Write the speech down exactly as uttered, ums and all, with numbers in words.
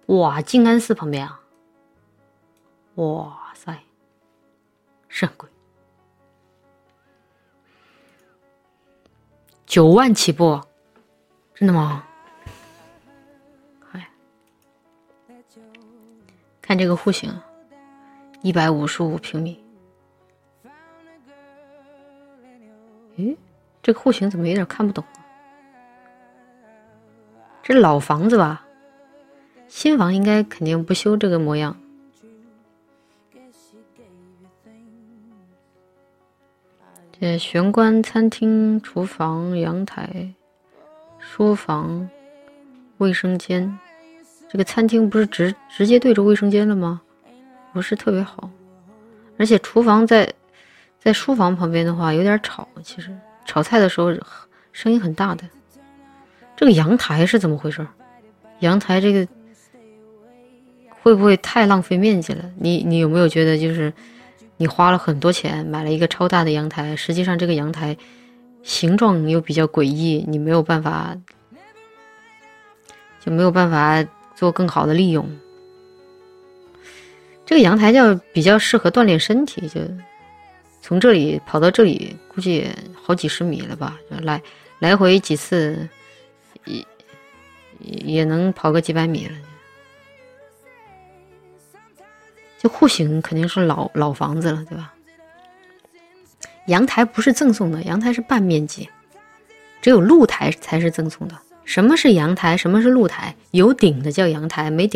哇，静安寺旁边啊！哇塞，是很贵，九万起步，真的吗？哎，看这个户型，一百五十五平米。诶，这个户型怎么有点看不懂啊？这是老房子吧？新房应该肯定不修这个模样。这玄关、餐厅、厨房、阳台、书房、卫生间。这个餐厅不是直直接对着卫生间了吗？不是特别好。而且厨房在在书房旁边的话有点吵，其实炒菜的时候声音很大的。这个阳台是怎么回事？阳台这个会不会太浪费面积了？你你有没有觉得就是你花了很多钱买了一个超大的阳台，实际上这个阳台形状又比较诡异，你没有办法就没有办法做更好的利用。这个阳台叫比较适合锻炼身体，就从这里跑到这里估计好几十米了吧，来来回几次也也能跑个几百米了。就户型肯定是老老房子了，对吧？阳台不是赠送的，阳台是半面积，只有露台才是赠送的。什么是阳台？什么是露台？有顶的叫阳台，没顶